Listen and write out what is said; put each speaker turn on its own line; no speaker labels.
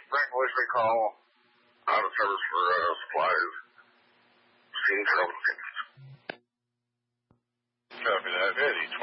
Frank Voice call. Out of service for supplies. Seen trouble tickets.
Copy that. Eddie,